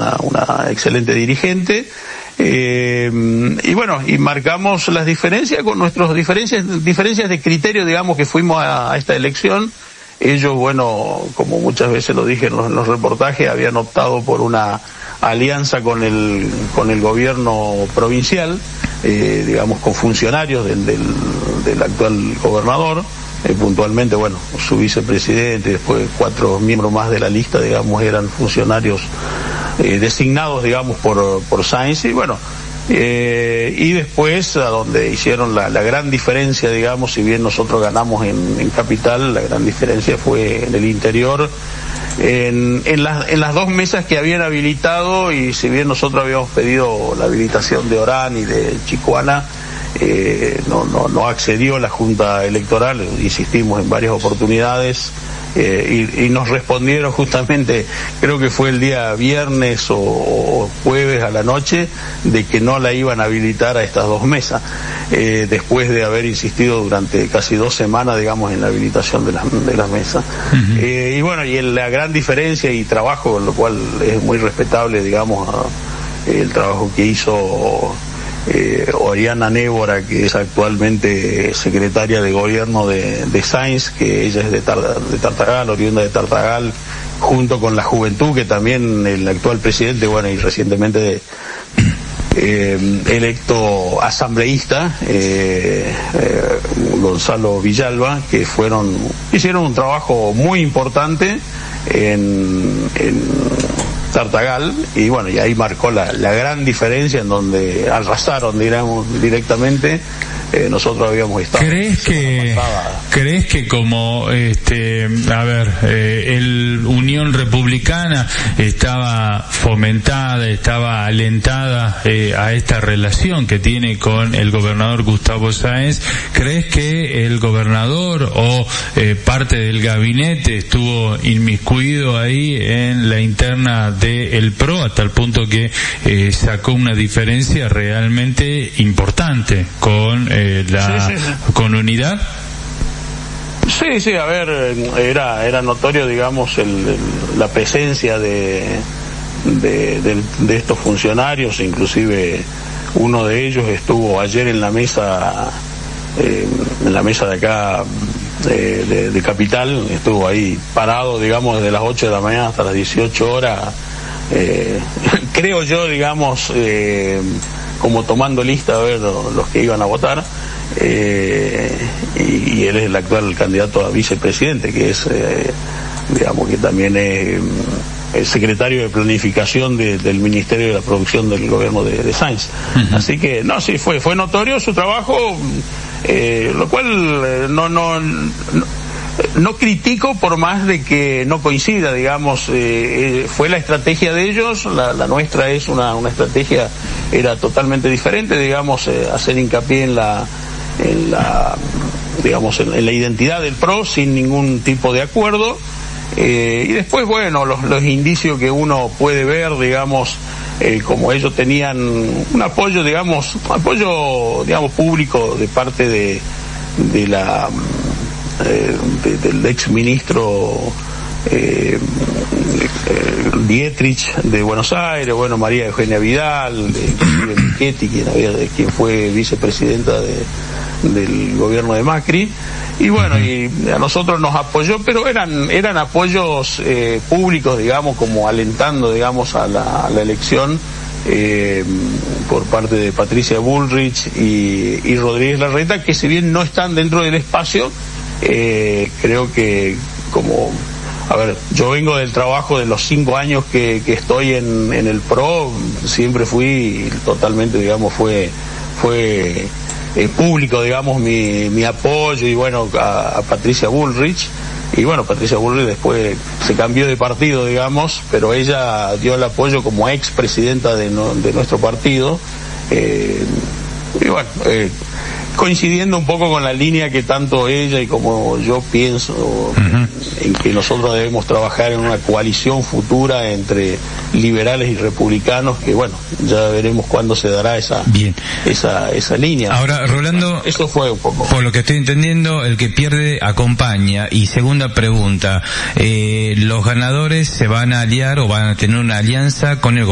una excelente dirigente. Y bueno, y marcamos las diferencias con nuestras diferencias de criterio, digamos, que fuimos a esta elección. Ellos, bueno, como muchas veces lo dije en los reportajes, habían optado por una alianza con el gobierno provincial, digamos, con funcionarios del actual gobernador. Puntualmente, bueno, su vicepresidente, después 4 miembros más de la lista, digamos, eran funcionarios designados, digamos, por Sáenz, y bueno, y después a donde hicieron la gran diferencia, digamos, si bien nosotros ganamos en Capital, la gran diferencia fue en el interior, en las 2 mesas que habían habilitado, y si bien nosotros habíamos pedido la habilitación de Orán y de Chicoana, no accedió la Junta Electoral, insistimos en varias oportunidades, y nos respondieron justamente, creo que fue el día viernes o jueves a la noche, de que no la iban a habilitar a estas 2 mesas, después de haber insistido durante casi 2 semanas, digamos, en la habilitación de las mesas. Uh-huh. Y bueno, y la gran diferencia y trabajo, lo cual es muy respetable, digamos, el trabajo que hizo Oriana Névora, que es actualmente secretaria de gobierno de Sáenz, que ella es de Tartagal, oriunda de Tartagal, junto con la juventud, que también el actual presidente, bueno, y recientemente electo asambleísta, Gonzalo Villalba, que hicieron un trabajo muy importante en Tartagal, y bueno, y ahí marcó la gran diferencia, en donde arrasaron, digamos, directamente. Nosotros habíamos estado. ¿Crees que como el Unión Republicana estaba fomentada, estaba alentada a esta relación que tiene con el gobernador Gustavo Sáenz? ¿Crees que el gobernador o parte del gabinete estuvo inmiscuido ahí en la interna del PRO, hasta el punto que sacó una diferencia realmente importante con con Unidad? Sí, a ver, era notorio, digamos, la presencia de estos funcionarios, inclusive uno de ellos estuvo ayer en la mesa de acá de Capital, estuvo ahí parado, digamos, desde las 8 de la mañana hasta las 18 horas, creo yo, digamos, como tomando lista a ver los que iban a votar, y él es el actual candidato a vicepresidente, que es, digamos, que también es el secretario de planificación del Ministerio de la Producción del gobierno de Sáenz. Uh-huh. Así que, no, sí, fue notorio su trabajo, lo cual no critico, por más de que no coincida, digamos, fue la estrategia de ellos, la nuestra es una estrategia, era totalmente diferente, digamos, hacer hincapié en la identidad del PRO sin ningún tipo de acuerdo, y después, bueno, los indicios que uno puede ver, digamos, como ellos tenían un apoyo público de parte del ex ministro Dietrich de Buenos Aires, bueno, María Eugenia Vidal, inclusive Michetti, quien fue vicepresidenta del gobierno de Macri, y bueno, y a nosotros nos apoyó, pero eran apoyos públicos, digamos, como alentando, digamos, a la elección, por parte de Patricia Bullrich y Rodríguez Larreta, que si bien no están dentro del espacio, creo que yo vengo del trabajo de los 5 años que estoy en el PRO, siempre fui totalmente, digamos, fue público, digamos, mi apoyo, y bueno, a Patricia Bullrich, y bueno, Patricia Bullrich después se cambió de partido, digamos, pero ella dio el apoyo como ex presidenta de nuestro partido, y bueno, coincidiendo un poco con la línea que tanto ella y como yo pienso, uh-huh, en que nosotros debemos trabajar en una coalición futura entre liberales y republicanos, que bueno, ya veremos cuándo se dará esa línea. Ahora, Rolando, eso fue un poco. Por lo que estoy entendiendo, el que pierde acompaña. Y segunda pregunta, ¿los ganadores se van a aliar o van a tener una alianza con el